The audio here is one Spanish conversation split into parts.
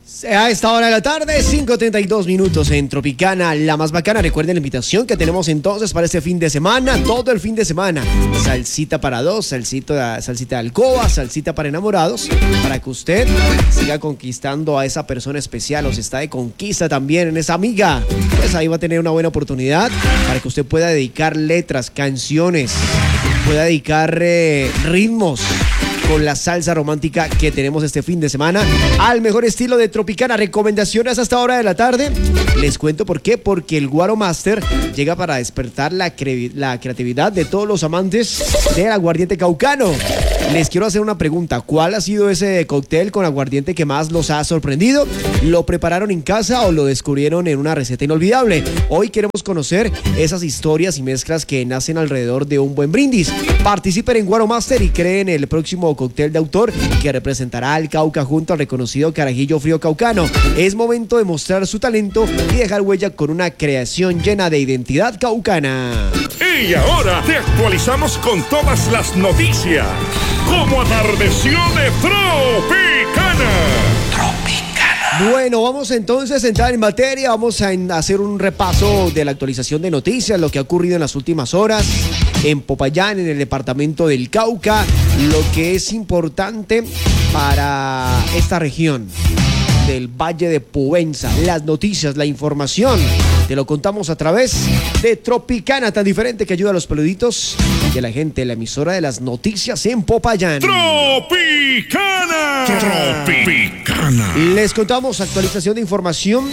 A esta hora de la tarde, 5:32 minutos en Tropicana, la más bacana. Recuerden la invitación que tenemos entonces para este fin de semana, todo el fin de semana. Salsita para dos, salsita de alcoba, salsita para enamorados, para que usted siga conquistando a esa persona especial, o si está de conquista también en esa amiga. Pues ahí va a tener una buena oportunidad para que usted pueda dedicar letras, canciones, pueda dedicar ritmos con la salsa romántica que tenemos este fin de semana al mejor estilo de Tropicana. Recomendaciones hasta hora de la tarde. Les cuento por qué. Porque el Guaro Master llega para despertar la creatividad de todos los amantes del aguardiente caucano. Les quiero hacer una pregunta. ¿Cuál ha sido ese cóctel con aguardiente que más los ha sorprendido? ¿Lo prepararon en casa o lo descubrieron en una receta inolvidable? Hoy queremos conocer esas historias y mezclas que nacen alrededor de un buen brindis. Participen en Guaro Master y creen el próximo cóctel de autor que representará al Cauca junto al reconocido carajillo frío caucano. Es momento de mostrar su talento y dejar huella con una creación llena de identidad caucana. Y ahora te actualizamos con todas las noticias. Como atardeció de Tropicana. Bueno, vamos entonces a entrar en materia. Vamos a hacer un repaso de la actualización de noticias, lo que ha ocurrido en las últimas horas en Popayán, en el departamento del Cauca, lo que es importante para esta región del Valle de Povenza. Las noticias, la información, te lo contamos a través de Tropicana, tan diferente que ayuda a los peluditos de la gente, la emisora de las noticias en Popayán. Tropicana. Tropicana. Les contamos actualización de información.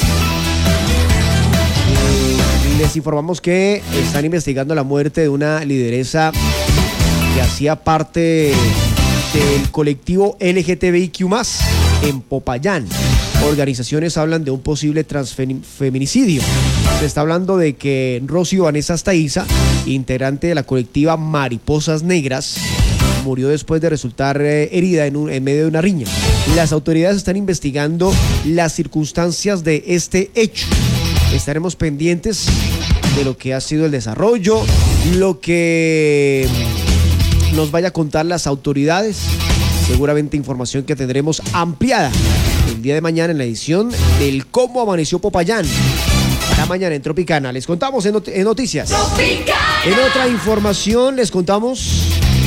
Les informamos que están investigando la muerte de una lideresa que hacía parte del colectivo LGTBIQ+, en Popayán. Organizaciones hablan de un posible transfeminicidio. Se está hablando de que Rocío Vanessa Astaiza, integrante de la colectiva Mariposas Negras, murió después de resultar herida en medio de una riña. Las autoridades están investigando las circunstancias de este hecho. Estaremos pendientes de lo que ha sido el desarrollo, lo que nos vaya a contar las autoridades. Seguramente información que tendremos ampliada el día de mañana en la edición del Cómo Amaneció Popayán. Para mañana en Tropicana. Les contamos en noticias. Tropicana. En otra información les contamos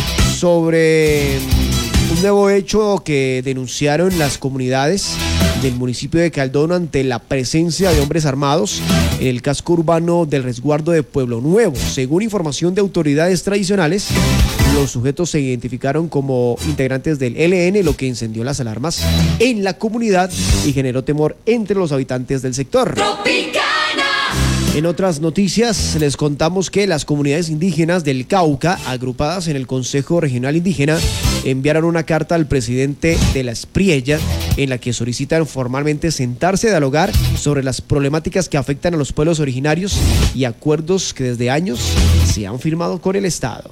sobre un nuevo hecho que denunciaron las comunidades del municipio de Caldono ante la presencia de hombres armados en el casco urbano del resguardo de Pueblo Nuevo. Según información de autoridades tradicionales, los sujetos se identificaron como integrantes del ELN, lo que encendió las alarmas en la comunidad y generó temor entre los habitantes del sector. ¡Tropicana! En otras noticias, les contamos que las comunidades indígenas del Cauca, agrupadas en el Consejo Regional Indígena, enviaron una carta al presidente de la Espriella en la que solicitan formalmente sentarse a dialogar sobre las problemáticas que afectan a los pueblos originarios y acuerdos que desde años se han firmado con el Estado.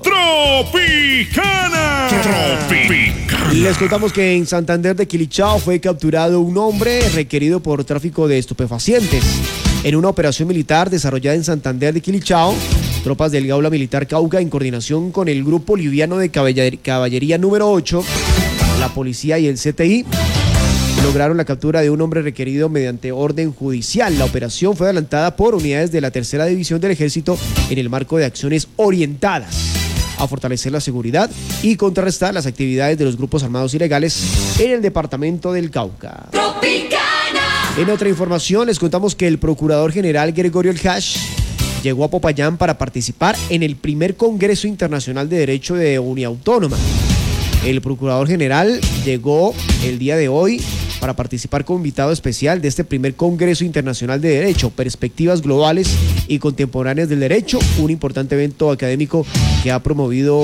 ¡Tropicana! ¡Tropicana! Les contamos que en Santander de Quilichao fue capturado un hombre requerido por tráfico de estupefacientes. En una operación militar desarrollada en Santander de Quilichao, tropas del Gaula Militar Cauca, en coordinación con el Grupo Liviano de Caballería número 8, la policía y el CTI, lograron la captura de un hombre requerido mediante orden judicial. La operación fue adelantada por unidades de la Tercera División del Ejército en el marco de acciones orientadas a fortalecer la seguridad y contrarrestar las actividades de los grupos armados ilegales en el departamento del Cauca. ¡Tropicana! En otra información les contamos que el Procurador General Gregorio El Hash llegó a Popayán para participar en el primer Congreso Internacional de Derecho de Uniautónoma. El Procurador General llegó el día de hoy para participar como invitado especial de este primer Congreso Internacional de Derecho, Perspectivas Globales y Contemporáneas del Derecho, un importante evento académico que ha promovido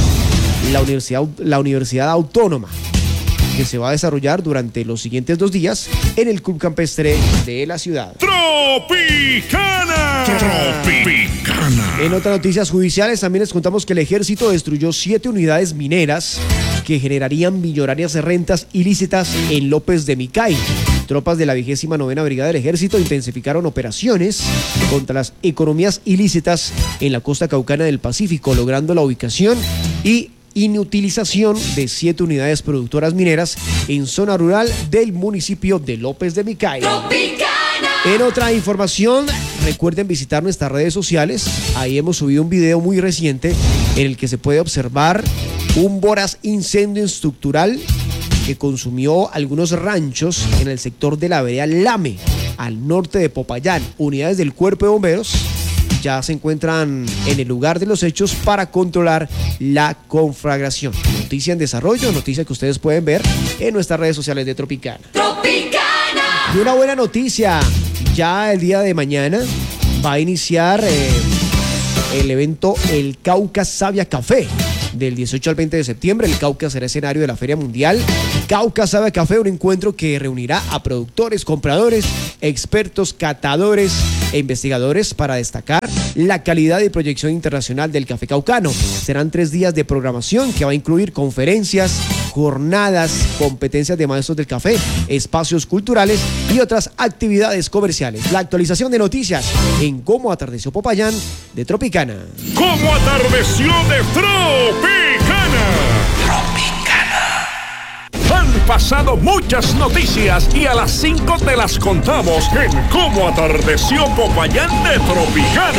la Universidad Autónoma, que se va a desarrollar durante los siguientes 2 días en el Club Campestre de la ciudad. ¡Tropicana! ¡Tropicana! En otras noticias judiciales también les contamos que el ejército destruyó 7 unidades mineras que generarían millonarias rentas ilícitas en López de Micay. Tropas de la 29ª Brigada del Ejército intensificaron operaciones contra las economías ilícitas en la costa caucana del Pacífico, logrando la ubicación y inutilización de 7 unidades productoras mineras en zona rural del municipio de López de Micay. En otra información, recuerden visitar nuestras redes sociales. Ahí hemos subido un video muy reciente en el que se puede observar un voraz incendio estructural que consumió algunos ranchos en el sector de la vereda Lame, al norte de Popayán. Unidades del Cuerpo de Bomberos ya se encuentran en el lugar de los hechos para controlar la conflagración. Noticia en desarrollo, noticia que ustedes pueden ver en nuestras redes sociales de Tropicana. Y una buena noticia, ya el día de mañana va a iniciar el evento El Cauca Savia Café. Del 18 al 20 de septiembre, el Cauca será escenario de la Feria Mundial Cauca Savia Café, un encuentro que reunirá a productores, compradores, expertos, catadores e investigadores para destacar la calidad y proyección internacional del café caucano. Serán 3 días de programación que va a incluir conferencias, jornadas, competencias de maestros del café, espacios culturales y otras actividades comerciales. La actualización de noticias en Cómo Atardeció Popayán de Tropicana. ¿Cómo atardeció de Tropicana? Han pasado muchas noticias y a las 5 te las contamos en Cómo Atardeció Popayán de Tropicana.